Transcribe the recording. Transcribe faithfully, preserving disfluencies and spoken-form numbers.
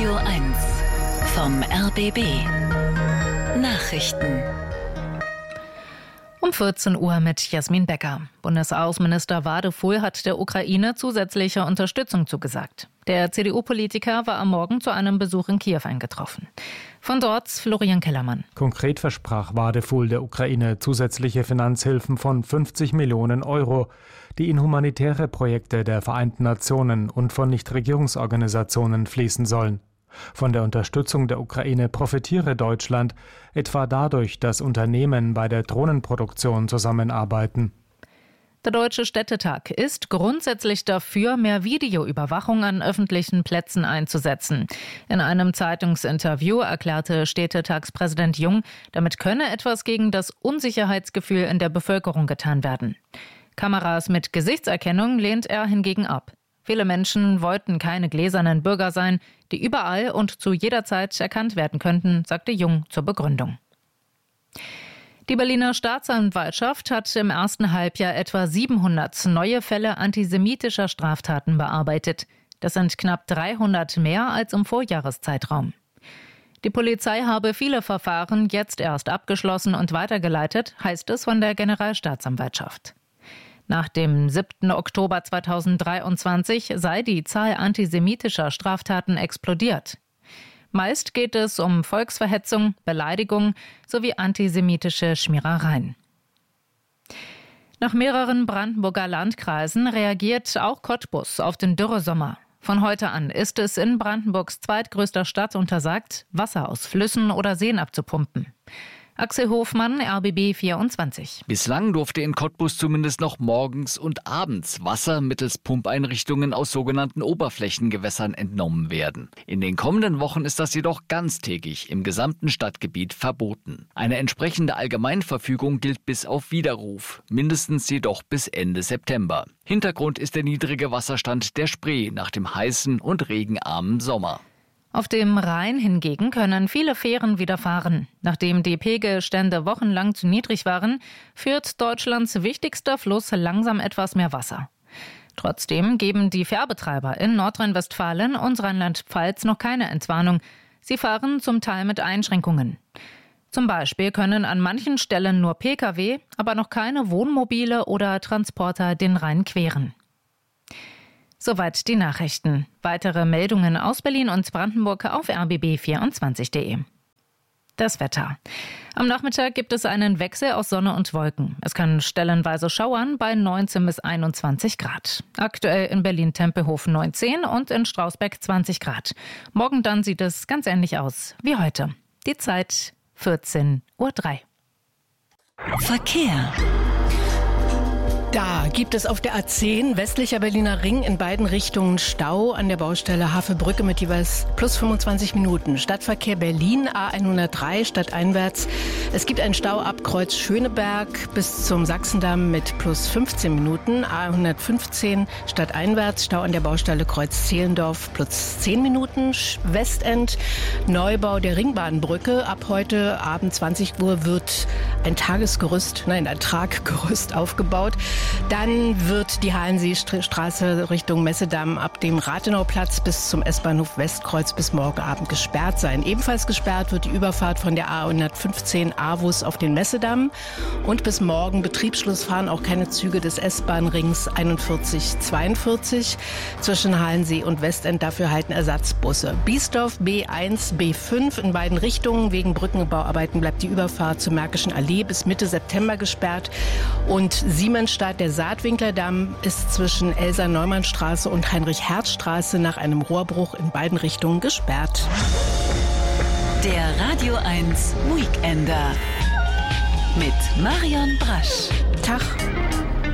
Radio eins vom R B B. Nachrichten. Um vierzehn Uhr mit Jasmin Becker. Bundesaußenminister Wadefuhl hat der Ukraine zusätzliche Unterstützung zugesagt. Der C D U-Politiker war am Morgen zu einem Besuch in Kiew eingetroffen. Von dort Florian Kellermann. Konkret versprach Wadefuhl der Ukraine zusätzliche Finanzhilfen von fünfzig Millionen Euro, die in humanitäre Projekte der Vereinten Nationen und von Nichtregierungsorganisationen fließen sollen. Von der Unterstützung der Ukraine profitiere Deutschland, etwa dadurch, dass Unternehmen bei der Drohnenproduktion zusammenarbeiten. Der Deutsche Städtetag ist grundsätzlich dafür, mehr Videoüberwachung an öffentlichen Plätzen einzusetzen. In einem Zeitungsinterview erklärte Städtetagspräsident Jung, damit könne etwas gegen das Unsicherheitsgefühl in der Bevölkerung getan werden. Kameras mit Gesichtserkennung lehnt er hingegen ab. Viele Menschen wollten keine gläsernen Bürger sein, die überall und zu jeder Zeit erkannt werden könnten, sagte Jung zur Begründung. Die Berliner Staatsanwaltschaft hat im ersten Halbjahr etwa siebenhundert neue Fälle antisemitischer Straftaten bearbeitet. Das sind knapp dreihundert mehr als im Vorjahreszeitraum. Die Polizei habe viele Verfahren jetzt erst abgeschlossen und weitergeleitet, heißt es von der Generalstaatsanwaltschaft. Nach dem siebten Oktober zweitausenddreiundzwanzig sei die Zahl antisemitischer Straftaten explodiert. Meist geht es um Volksverhetzung, Beleidigung sowie antisemitische Schmierereien. Nach mehreren Brandenburger Landkreisen reagiert auch Cottbus auf den Dürresommer. Von heute an ist es in Brandenburgs zweitgrößter Stadt untersagt, Wasser aus Flüssen oder Seen abzupumpen. Axel Hofmann, R B B vierundzwanzig. Bislang durfte in Cottbus zumindest noch morgens und abends Wasser mittels Pumpeinrichtungen aus sogenannten Oberflächengewässern entnommen werden. In den kommenden Wochen ist das jedoch ganztägig im gesamten Stadtgebiet verboten. Eine entsprechende Allgemeinverfügung gilt bis auf Widerruf, mindestens jedoch bis Ende September. Hintergrund ist der niedrige Wasserstand der Spree nach dem heißen und regenarmen Sommer. Auf dem Rhein hingegen können viele Fähren wieder fahren. Nachdem die Pegelstände wochenlang zu niedrig waren, führt Deutschlands wichtigster Fluss langsam etwas mehr Wasser. Trotzdem geben die Fährbetreiber in Nordrhein-Westfalen und Rheinland-Pfalz noch keine Entwarnung. Sie fahren zum Teil mit Einschränkungen. Zum Beispiel können an manchen Stellen nur Pkw, aber noch keine Wohnmobile oder Transporter den Rhein queren. Soweit die Nachrichten. Weitere Meldungen aus Berlin und Brandenburg auf r b b vierundzwanzig punkt d e. Das Wetter. Am Nachmittag gibt es einen Wechsel aus Sonne und Wolken. Es kann stellenweise schauern bei neunzehn bis einundzwanzig Grad. Aktuell in Berlin-Tempelhof neunzehn und in Strausberg zwanzig Grad. Morgen dann sieht es ganz ähnlich aus wie heute. Die Zeit vierzehn Uhr drei. Verkehr. Da gibt es auf der A zehn westlicher Berliner Ring in beiden Richtungen Stau an der Baustelle Havelbrücke mit jeweils plus fünfundzwanzig Minuten. Stadtverkehr Berlin A hundertdrei stadteinwärts. Es gibt einen Stau ab Kreuz Schöneberg bis zum Sachsendamm mit plus fünfzehn Minuten. A hundertfünfzehn stadteinwärts Stau an der Baustelle Kreuz Zehlendorf plus zehn Minuten. Westend Neubau der Ringbahnbrücke. Ab heute Abend zwanzig Uhr wird ein Tagesgerüst, nein, ein Traggerüst aufgebaut. Dann wird die Hallenseestraße Richtung Messedamm ab dem Rathenauplatz bis zum S-Bahnhof Westkreuz bis morgen Abend gesperrt sein. Ebenfalls gesperrt wird die Überfahrt von der A hundertfünfzehn Avus auf den Messedamm. Und bis morgen Betriebsschluss fahren auch keine Züge des S-Bahn-Rings einundvierzig zweiundvierzig zwischen Hallensee und Westend. Dafür halten Ersatzbusse. Biesdorf B eins, B fünf in beiden Richtungen. Wegen Brückenbauarbeiten bleibt die Überfahrt zur Märkischen Allee bis Mitte September gesperrt. Und Siemensstadt, der Saatwinklerdamm, ist zwischen Elsa-Neumann-Straße und Heinrich-Herz-Straße nach einem Rohrbruch in beiden Richtungen gesperrt. Der Radio eins Weekender mit Marion Brasch. Tag.